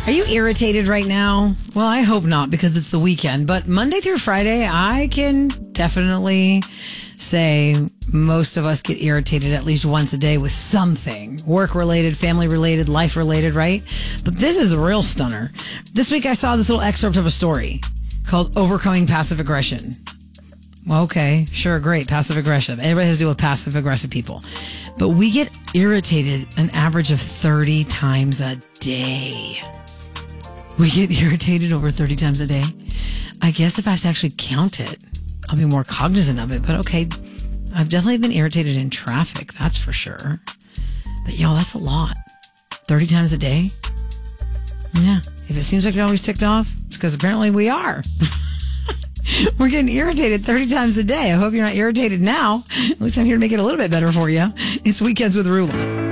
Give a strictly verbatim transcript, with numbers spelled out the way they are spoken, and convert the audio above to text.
Are you irritated right now? Well, I hope not because it's the weekend. But Monday through Friday, I can definitely say most of us get irritated at least once a day with something. Work-related, family-related, life-related, right? But this is a real stunner. This week I saw this little excerpt of a story called Overcoming Passive Aggression. Well, okay, sure, great, passive aggression. Everybody has to deal with passive aggressive people. But we get irritated an average of thirty times a day. We get irritated over thirty times a day. I guess if I have to actually count it, I'll be more cognizant of it. But okay, I've definitely been irritated in traffic, that's for sure. But y'all, that's a lot. thirty times a day? Yeah. If it seems like you're always ticked off, it's because apparently we are. We're getting irritated thirty times a day. I hope you're not irritated now. At least I'm here to make it a little bit better for you. It's Weekends with Rula.